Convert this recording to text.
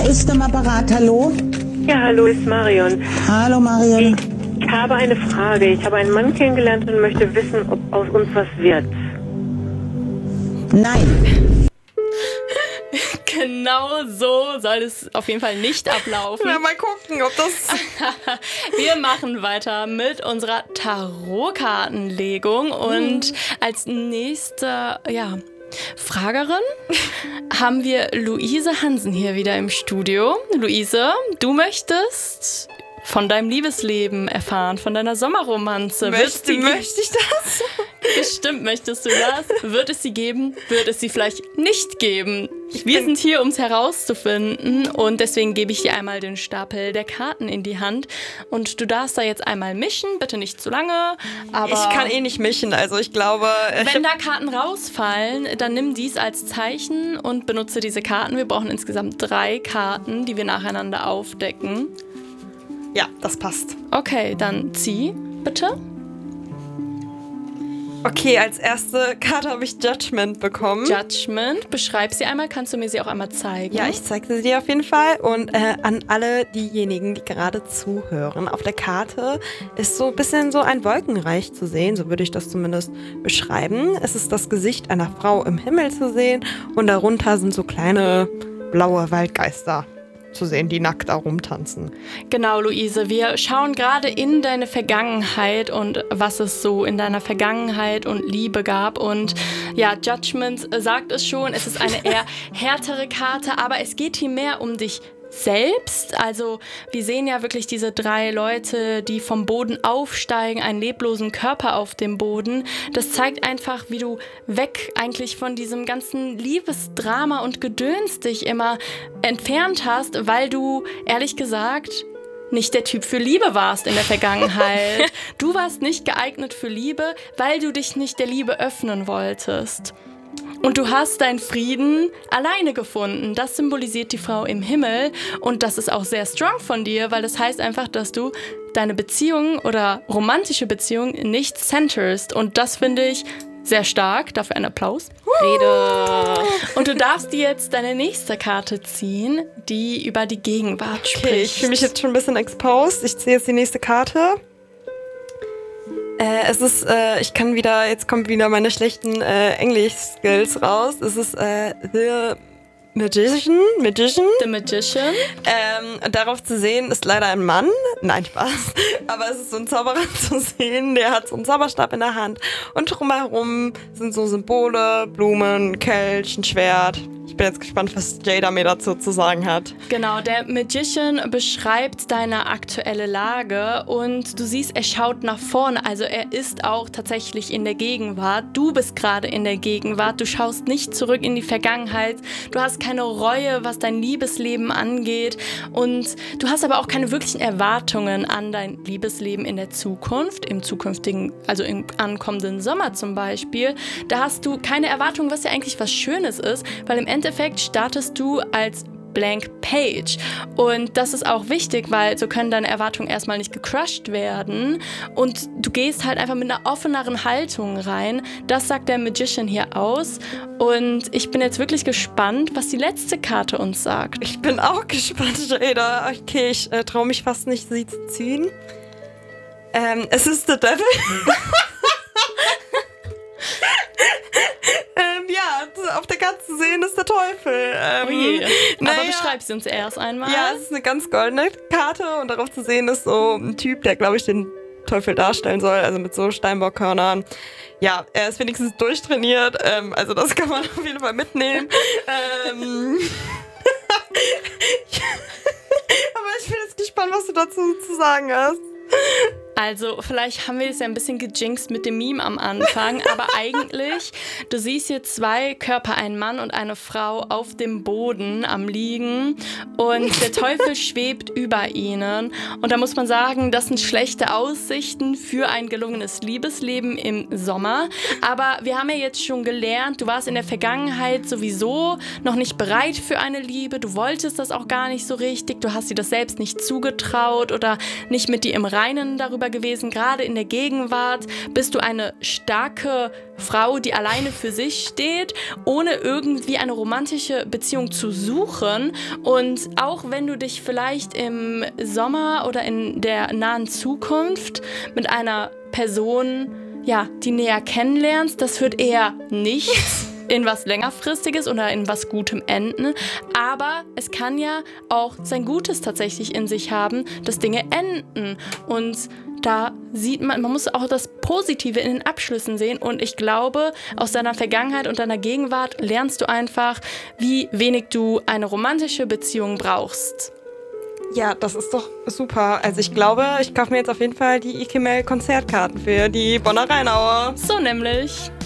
ist am Apparat, hallo? Ja, hallo, ist Marion. Hallo Marion. Ich habe eine Frage. Ich habe einen Mann kennengelernt und möchte wissen, ob aus uns was wird. Nein. Genau so soll es auf jeden Fall nicht ablaufen. Ja, mal gucken, ob das... Wir machen weiter mit unserer Tarotkartenlegung und als nächste, Fragerin haben wir Luise Hansen hier wieder im Studio. Luise, du möchtest von deinem Liebesleben erfahren, von deiner Sommerromanze. Möchte ich das? Bestimmt möchtest du das. Wird es sie geben? Wird es sie vielleicht nicht geben? Wir sind hier, um es herauszufinden und deswegen gebe ich dir einmal den Stapel der Karten in die Hand und du darfst da jetzt einmal mischen, bitte nicht zu lange, aber... Ich kann nicht mischen, also ich glaube... Wenn da Karten rausfallen, dann nimm dies als Zeichen und benutze diese Karten. Wir brauchen insgesamt 3 Karten, die wir nacheinander aufdecken. Ja, das passt. Okay, dann zieh, bitte. Okay, als erste Karte habe ich Judgment bekommen. Judgment, beschreib sie einmal. Kannst du mir sie auch einmal zeigen? Ja, ich zeige sie dir auf jeden Fall. Und an alle diejenigen, die gerade zuhören, auf der Karte ist so ein bisschen so ein Wolkenreich zu sehen, so würde ich das zumindest beschreiben. Es ist das Gesicht einer Frau im Himmel zu sehen und darunter sind so kleine blaue Waldgeister zu sehen, die nackt da rumtanzen. Genau, Luise. Wir schauen gerade in deine Vergangenheit und was es so in deiner Vergangenheit und Liebe gab. Und ja, Judgment sagt es schon, es ist eine eher härtere Karte, aber es geht hier mehr um dich selbst. Also wir sehen ja wirklich diese 3 Leute, die vom Boden aufsteigen, einen leblosen Körper auf dem Boden. Das zeigt einfach, wie du weg eigentlich von diesem ganzen Liebesdrama und Gedöns dich immer entfernt hast, weil du, ehrlich gesagt, nicht der Typ für Liebe warst in der Vergangenheit. Du warst nicht geeignet für Liebe, weil du dich nicht der Liebe öffnen wolltest. Und du hast deinen Frieden alleine gefunden. Das symbolisiert die Frau im Himmel. Und das ist auch sehr strong von dir, weil das heißt einfach, dass du deine Beziehung oder romantische Beziehung nicht centerst. Und das finde ich sehr stark. Dafür einen Applaus. Rede. Und du darfst dir jetzt deine nächste Karte ziehen, die über die Gegenwart spricht. Okay, ich fühle mich jetzt schon ein bisschen exposed. Ich ziehe jetzt die nächste Karte. Jetzt kommen wieder meine schlechten Englisch-Skills raus. Es ist The Magician. The Magician. Darauf zu sehen ist leider ein Mann. Nein, Spaß. Aber es ist so ein Zauberer zu sehen, der hat so einen Zauberstab in der Hand. Und drumherum sind so Symbole, Blumen, Kelch, ein Schwert. Ich bin jetzt gespannt, was Jada mir dazu zu sagen hat. Genau, der Magician beschreibt deine aktuelle Lage und du siehst, er schaut nach vorne. Also er ist auch tatsächlich in der Gegenwart. Du bist gerade in der Gegenwart. Du schaust nicht zurück in die Vergangenheit. Du hast keine Reue, was dein Liebesleben angeht. Und du hast aber auch keine wirklichen Erwartungen an dein Liebesleben in der Zukunft, im zukünftigen, also im ankommenden Sommer zum Beispiel. Da hast du keine Erwartungen, was ja eigentlich was Schönes ist, weil im Endeffekt startest du als Blank Page. Und das ist auch wichtig, weil so können deine Erwartungen erstmal nicht gecrushed werden und du gehst halt einfach mit einer offeneren Haltung rein. Das sagt der Magician hier aus und ich bin jetzt wirklich gespannt, was die letzte Karte uns sagt. Ich bin auch gespannt, Jada. Okay, ich traue mich fast nicht, sie zu ziehen. Es ist The Devil. Auf der Karte zu sehen ist der Teufel. Oh je. Aber beschreib sie uns erst einmal. Ja, es ist eine ganz goldene Karte und darauf zu sehen ist so ein Typ, der, glaube ich, den Teufel darstellen soll, also mit so Steinbockkörnern. Ja, er ist wenigstens durchtrainiert, also das kann man auf jeden Fall mitnehmen. Aber ich bin jetzt gespannt, was du dazu zu sagen hast. Also vielleicht haben wir es ja ein bisschen gejinxt mit dem Meme am Anfang, aber eigentlich, du siehst hier 2 Körper, ein Mann und eine Frau auf dem Boden am Liegen und der Teufel schwebt über ihnen und da muss man sagen, das sind schlechte Aussichten für ein gelungenes Liebesleben im Sommer, aber wir haben ja jetzt schon gelernt, du warst in der Vergangenheit sowieso noch nicht bereit für eine Liebe, du wolltest das auch gar nicht so richtig, du hast dir das selbst nicht zugetraut oder nicht mit dir im Reinen darüber selber gewesen, gerade in der Gegenwart bist du eine starke Frau, die alleine für sich steht, ohne irgendwie eine romantische Beziehung zu suchen. Und auch wenn du dich vielleicht im Sommer oder in der nahen Zukunft mit einer Person, ja, die näher kennenlernst, das wird eher nichts in was längerfristiges oder in was Gutem enden, aber es kann ja auch sein Gutes tatsächlich in sich haben, dass Dinge enden und da sieht man muss auch das Positive in den Abschlüssen sehen und ich glaube, aus deiner Vergangenheit und deiner Gegenwart lernst du einfach, wie wenig du eine romantische Beziehung brauchst. Ja, das ist doch super. Also ich glaube, ich kaufe mir jetzt auf jeden Fall die Ikemel-Konzertkarten für die Bonner Rheinauer. So nämlich.